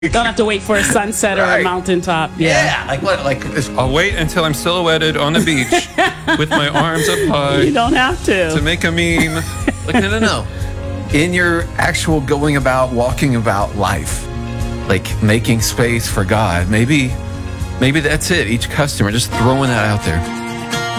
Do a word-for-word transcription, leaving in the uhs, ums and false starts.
Don't have to wait for a sunset or a Right. mountaintop. Yeah, Yeah. like what? Like this, I'll wait until I'm silhouetted on the beach with my arms up You high don't have to. to make a meme. like no, no, no. In your actual going about, walking about life, like making space for God. Maybe, maybe that's it. Each customer, just throwing that out there.